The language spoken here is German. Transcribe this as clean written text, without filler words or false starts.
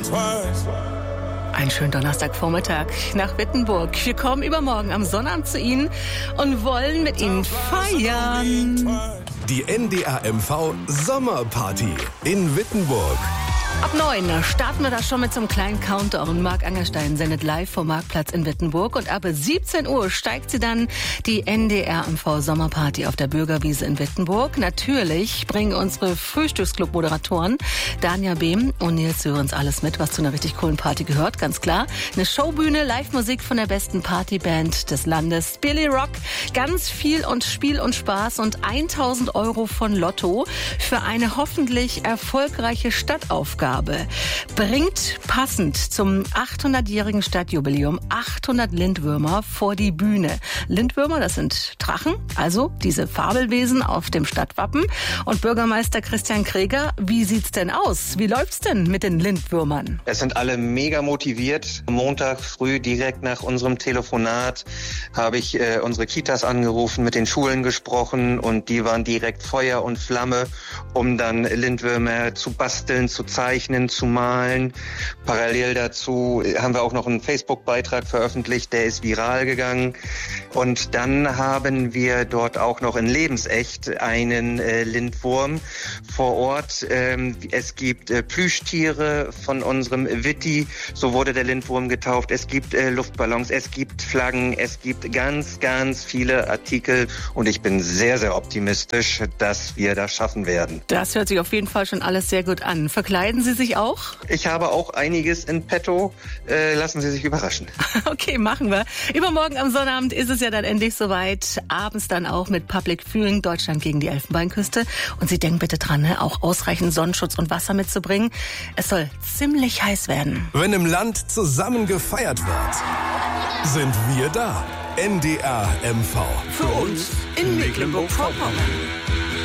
Einen schönen Donnerstagvormittag nach Wittenburg. Wir kommen übermorgen am Sonnabend zu Ihnen und wollen mit Ihnen feiern. Die NDR-MV Sommerparty in Wittenburg. Ab 9 starten wir da schon mit so einem kleinen Countdown. Marc Angerstein sendet live vom Marktplatz in Wittenburg und ab 17 Uhr steigt sie dann die NDR-MV Sommerparty auf der Bürgerwiese in Wittenburg. Natürlich bringen unsere Frühstücksclub-Moderatoren Danja Behm und Nils Sörens alles mit, was zu einer richtig coolen Party gehört, ganz klar. Eine Showbühne, Live-Musik von der besten Partyband des Landes, Billy Rock, ganz viel und Spiel und Spaß und 1.000 € von Lotto für eine hoffentlich erfolgreiche Stadtaufgabe. Bringt passend zum 800-jährigen Stadtjubiläum 800 Lindwürmer vor die Bühne. Lindwürmer, das sind Drachen, also diese Fabelwesen auf dem Stadtwappen. Und Bürgermeister Christian Kreger, wie sieht's denn aus? Wie läuft's denn mit den Lindwürmern? Es sind alle mega motiviert. Montag früh direkt nach unserem Telefonat habe ich unsere Kitas angerufen, mit den Schulen gesprochen und die waren direkt Feuer und Flamme, um dann Lindwürmer zu basteln, zu zeichnen, zu malen. Parallel dazu haben wir auch noch einen Facebook-Beitrag veröffentlicht, der ist viral gegangen. Und dann haben wir dort auch noch in lebensecht einen Lindwurm vor Ort. Es gibt Plüschtiere von unserem Witti, so wurde der Lindwurm getauft. Es gibt Luftballons, es gibt Flaggen, es gibt ganz, ganz viele Artikel. Und ich bin sehr, sehr optimistisch, dass wir das schaffen werden. Das hört sich auf jeden Fall schon alles sehr gut an. Verkleiden Sie sich auch? Ich habe auch einiges in petto. Lassen Sie sich überraschen. Okay, machen wir. Übermorgen am Sonnabend ist es ja dann endlich soweit. Abends dann auch mit Public Viewing Deutschland gegen die Elfenbeinküste. Und Sie denken bitte dran, auch ausreichend Sonnenschutz und Wasser mitzubringen. Es soll ziemlich heiß werden. Wenn im Land zusammen gefeiert wird, sind wir da. NDR MV. Für uns in Mecklenburg-Vorpommern.